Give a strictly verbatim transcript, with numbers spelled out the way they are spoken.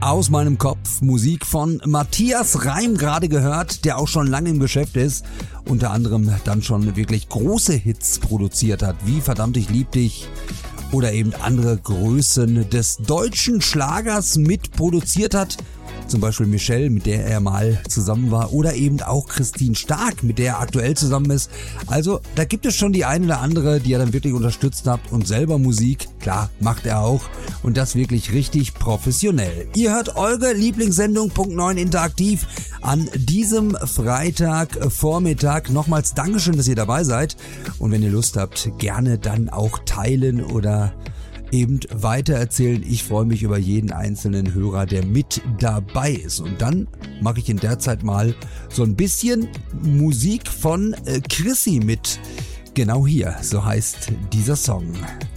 Aus meinem Kopf, Musik von Matthias Reim gerade gehört, der auch schon lange im Geschäft ist, unter anderem dann schon wirklich große Hits produziert hat, wie Verdammt ich lieb dich oder eben andere Größen des deutschen Schlagers mitproduziert hat. Zum Beispiel Michelle, mit der er mal zusammen war, oder eben auch Christine Stark, mit der er aktuell zusammen ist. Also da gibt es schon die eine oder andere, die er dann wirklich unterstützt hat, und selber Musik, klar, macht er auch, und das wirklich richtig professionell. Ihr hört eure Lieblingssendung Punkt neun Interaktiv an diesem Freitagvormittag. Nochmals Dankeschön, dass ihr dabei seid, und wenn ihr Lust habt, gerne dann auch teilen oder eben weitererzählen. Ich freue mich über jeden einzelnen Hörer, der mit dabei ist. Und dann mache ich in der Zeit mal so ein bisschen Musik von äh, Chrissy mit. Genau hier, so heißt dieser Song.